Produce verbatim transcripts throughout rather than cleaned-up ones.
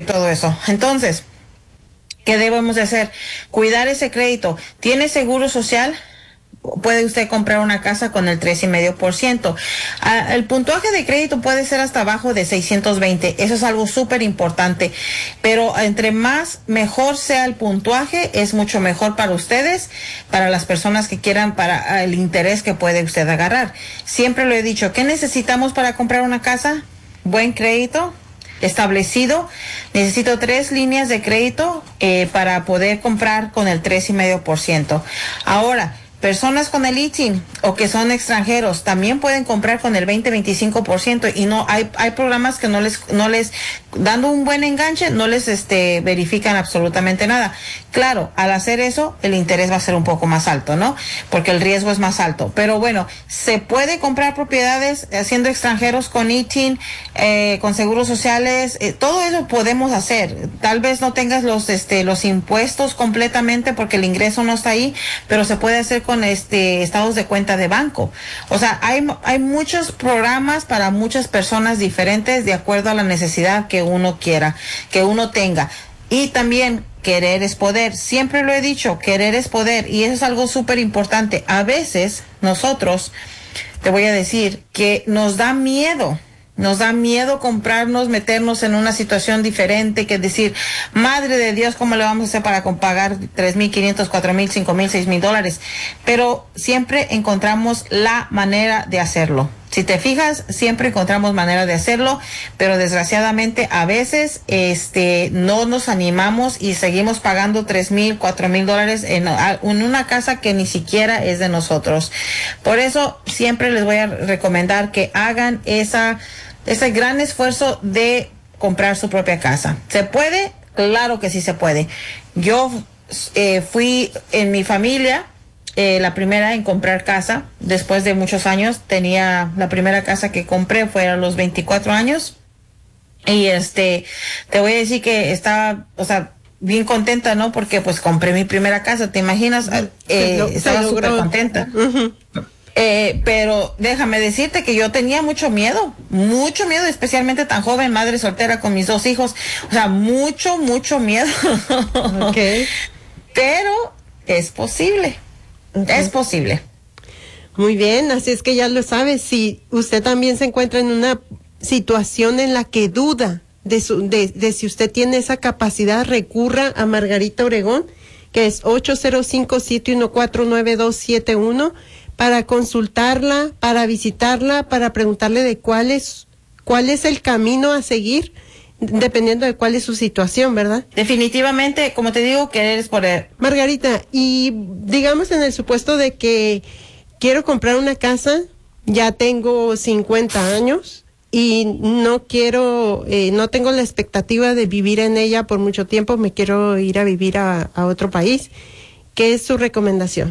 todo eso. Entonces, ¿qué debemos de hacer? Cuidar ese crédito. ¿Tiene seguro social? Puede usted comprar una casa con el tres y medio por ciento. Ah, el puntuaje de crédito puede ser hasta abajo de seiscientos veinte. Eso es algo súper importante. Pero entre más mejor sea el puntuaje, es mucho mejor para ustedes, para las personas que quieran, para el interés que puede usted agarrar. Siempre lo he dicho, ¿qué necesitamos para comprar una casa? Buen crédito establecido. Necesito tres líneas de crédito eh, para poder comprar con el tres y medio por ciento. Ahora, personas con el I T I N o que son extranjeros también pueden comprar con el veinte a veinticinco por ciento y no hay hay programas que no les no les dando un buen enganche no les este verifican absolutamente nada. Claro, al hacer eso el interés va a ser un poco más alto, ¿no? Porque el riesgo es más alto. Pero bueno, se puede comprar propiedades siendo extranjeros con I T I N, eh, con seguros sociales, eh, todo eso podemos hacer. Tal vez no tengas los este los impuestos completamente porque el ingreso no está ahí, pero se puede hacer con este estados de cuenta de banco. O sea, hay hay muchos programas para muchas personas diferentes de acuerdo a la necesidad que uno quiera, que uno tenga. Y también querer es poder. Siempre lo he dicho, querer es poder y eso es algo súper importante. A veces nosotros, te voy a decir, que nos da miedo. Nos da miedo comprarnos, meternos en una situación diferente, que decir, madre de Dios, ¿cómo le vamos a hacer para pagar tres mil quinientos, cuatro mil, cinco mil, seis mil dólares? Pero siempre encontramos la manera de hacerlo. Si te fijas, siempre encontramos manera de hacerlo, pero desgraciadamente a veces este no nos animamos y seguimos pagando tres mil, cuatro mil dólares en, en una casa que ni siquiera es de nosotros. Por eso siempre les voy a recomendar que hagan esa ese gran esfuerzo de comprar su propia casa. ¿Se puede? Claro que sí se puede. Yo eh, fui en mi familia eh, la primera en comprar casa. Después de muchos años, tenía la primera casa que compré fue a los veinticuatro años. Y este, te voy a decir que estaba, o sea, bien contenta, ¿no? Porque pues compré mi primera casa, ¿te imaginas? Eh, lo, estaba súper contenta. Uh-huh. Eh, pero déjame decirte que yo tenía mucho miedo, mucho miedo, especialmente tan joven, madre soltera con mis dos hijos, o sea, mucho, mucho miedo. Okay. Pero es posible, okay. Es posible. Muy bien, así es que ya lo sabe, si usted también se encuentra en una situación en la que duda de, su, de, de si usted tiene esa capacidad, recurra a Margarita Obregón, que es ocho cero cinco, siete uno cuatro, nueve dos siete uno, para consultarla, para visitarla, para preguntarle de cuál es, cuál es el camino a seguir, dependiendo de cuál es su situación, ¿verdad? Definitivamente, como te digo, querer es poder. Margarita, y digamos en el supuesto de que quiero comprar una casa, ya tengo cincuenta años y no quiero, eh, no tengo la expectativa de vivir en ella por mucho tiempo, me quiero ir a vivir a, a otro país. ¿Qué es su recomendación?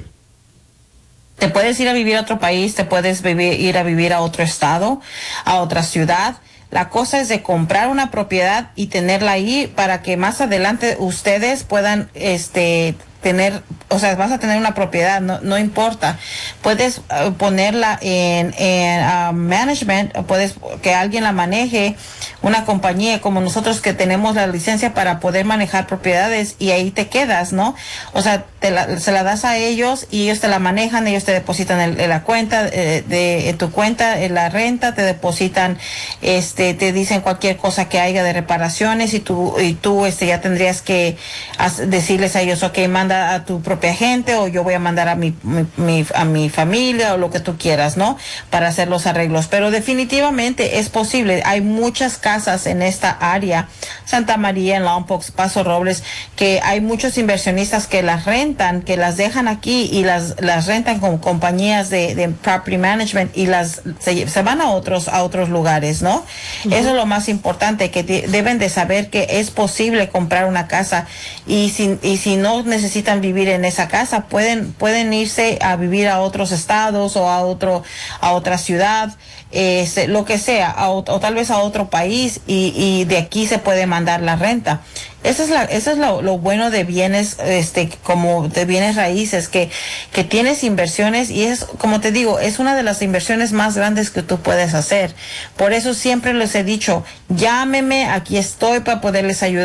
Te puedes ir a vivir a otro país, te puedes vivir, ir a vivir a otro estado, a otra ciudad. La cosa es de comprar una propiedad y tenerla ahí para que más adelante ustedes puedan, este, tener, o sea, vas a tener una propiedad, no, no importa. Puedes uh, ponerla en, en uh, management, puedes que alguien la maneje, una compañía como nosotros que tenemos la licencia para poder manejar propiedades y ahí te quedas, ¿no? O sea, te la, se la das a ellos y ellos te la manejan, ellos te depositan en, en la cuenta, eh, de en tu cuenta, en la renta, te depositan, este, te dicen cualquier cosa que haya de reparaciones y tú, y tú, este, ya tendrías que as, decirles a ellos, ok, manda a tu propia gente o yo voy a mandar a mi, mi, mi, a mi familia o lo que tú quieras, ¿no? Para hacer los arreglos. Pero definitivamente es posible. Hay muchas casas en esta área, Santa María, en Lompoc, Paso Robles, que hay muchos inversionistas que las rentan, que las dejan aquí y las, las rentan con compañías de, de property management y las se, se van a otros, a otros lugares, ¿no? Uh-huh. Eso es lo más importante, que de, deben de saber que es posible comprar una casa y si, y si no necesitan vivir en esa casa, pueden, pueden irse a vivir a otros estados o a otro, a otra ciudad, eh, lo que sea, a, o tal vez a otro país y, y de aquí se puede mandar la renta. Eso es la, eso es lo, lo bueno de bienes, este, como de bienes raíces, que, que tienes inversiones y es, como te digo, es una de las inversiones más grandes que tú puedes hacer. Por eso siempre les he dicho, llámeme, aquí estoy para poderles ayudar.